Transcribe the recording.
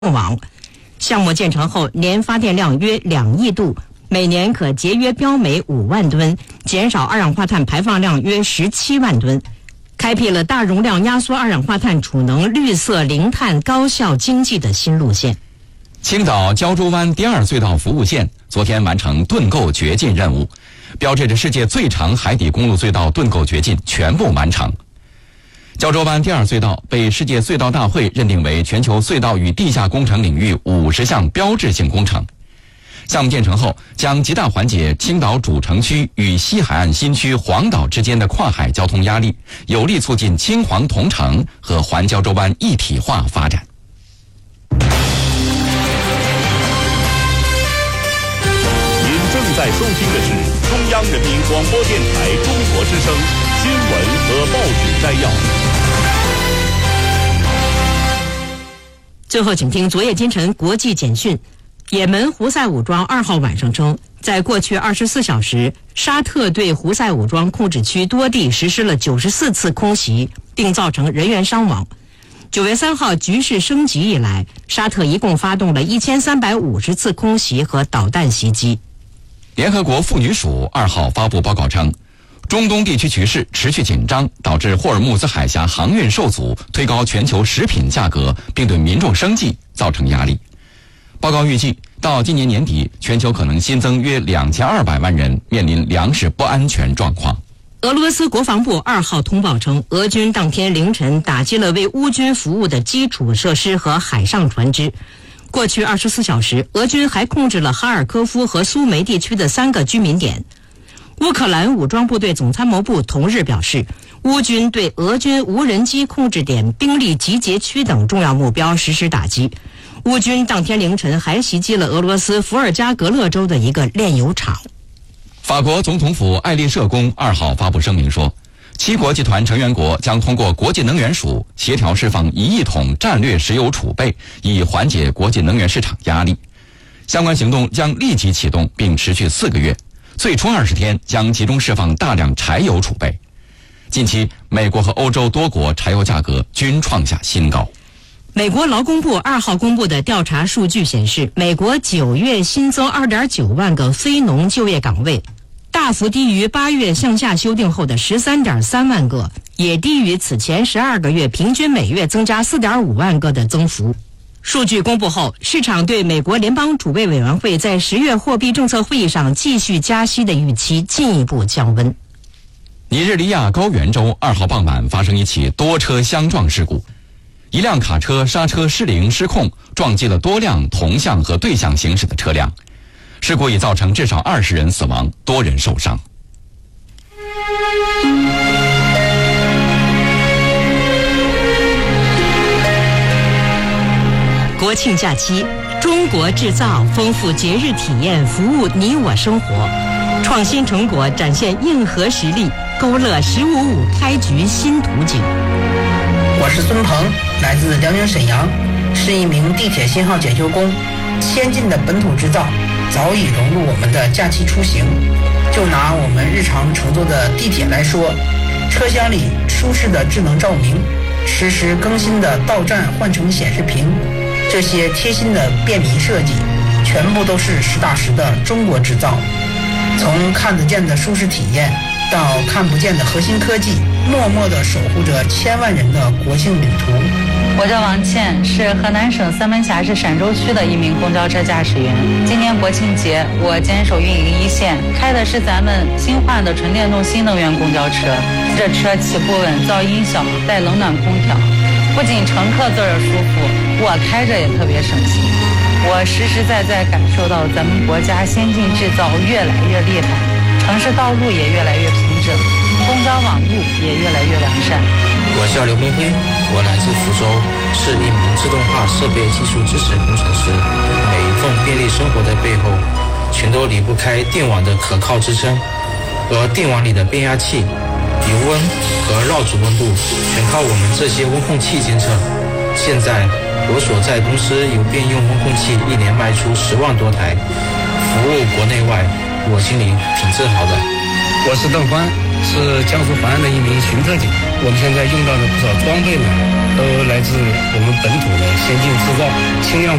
网。项目建成后，年发电量约2亿度，每年可节约标煤5万吨，减少二氧化碳排放量约17万吨，开辟了大容量压缩二氧化碳储能、绿色零碳高效经济的新路线。 青岛胶州湾第2隧道服务线昨天完成盾构掘进任务，标志着世界最长海底公路隧道盾构掘进全部完成。胶州湾第2隧道被世界隧道大会认定为全球隧道与地下工程领域50项标志性工程。项目建成后，将极大缓解青岛主城区与西海岸新区黄岛之间的跨海交通压力，有力促进青黄同城和环胶州湾一体化发展。 正在收听的是中央人民广播电台中国之声新闻和报纸摘要。 最后，请听昨夜今晨国际简讯。也门胡塞武装2号晚上称，在过去24小时，沙特对胡塞武装控制区多地实施了94次空袭，并造成人员伤亡。9月3号局势升级以来，沙特一共发动了1350次空袭和导弹袭击。 联合国妇女署2号发布报告称，中东地区局势持续紧张，导致霍尔木兹海峡航运受阻，推高全球食品价格，并对民众生计造成压力。报告预计，到今年年底，全球可能新增约2200万人面临粮食不安全状况。 俄罗斯国防部2号通报称，俄军当天凌晨打击了为乌军服务的基础设施和海上船只。过去24小时，俄军还控制了哈尔科夫和苏梅地区的3个居民点。乌克兰武装部队总参谋部同日表示，乌军对俄军无人机控制点、兵力集结区等重要目标实施打击。乌军当天凌晨还袭击了俄罗斯伏尔加格勒州的一个炼油厂。 法国总统府爱丽舍宫2号发布声明说，7国集团成员国将通过国际能源署协调释放1亿桶战略石油储备，以缓解国际能源市场压力。相关行动将立即启动，并持续4个月，最初20天将集中释放大量柴油储备。近期，美国和欧洲多国柴油价格均创下新高。 美国劳工部2号公布的调查数据显示，美国9月新增 2.9 万个非农就业岗位，大幅低于8月向下修订后的 13.3 万个，也低于此前12个月平均每月增加 4.5 万个的增幅。数据公布后，市场对美国联邦储备委员会在10月货币政策会议上继续加息的预期进一步降温。 尼日利亚高原州2号傍晚发生一起多车相撞事故，一辆卡车刹车失灵失控，撞击了多辆同向和对向行驶的车辆。事故已造成至少20人死亡，多人受伤。 国庆假期，中国制造丰富节日体验，服务你我生活，创新成果展现硬核实力，勾勒“15.5”开局新途径。 我是孙鹏，来自辽宁沈阳，是一名地铁信号检修工。先进的本土制造早已融入我们的假期出行。就拿我们日常乘坐的地铁来说，车厢里舒适的智能照明，实时更新的到站换乘显示屏，这些贴心的便民设计，全部都是实打实的中国制造。从看得见的舒适体验到看不见的核心科技，默默地守护着千万人的国庆旅途。 我叫王倩，是河南省三门峡市陕州区的一名公交车驾驶员。今年国庆节，我坚守运营一线，开的是咱们新换的纯电动新能源公交车。这车起步稳，噪音小，带冷暖空调，不仅乘客坐着舒服，我开着也特别省心。我实实在在感受到咱们国家先进制造越来越厉害，城市道路也越来越平整，公交网路也越来越完善。 我叫刘明辉，我来自福州，是一名自动化设备技术支持工程师。每一份便利生活的背后，全都离不开电网的可靠支撑，而电网里的变压器、油温和绕组温度，全靠我们这些温控器监测。现在我所在公司有便用温控器一年卖出10万多台，服务国内外，我心里挺自豪的。 我是邓欢，是江苏淮安的一名巡特警。 我们现在用到的不少装备呢，都来自我们本土的先进制造，轻量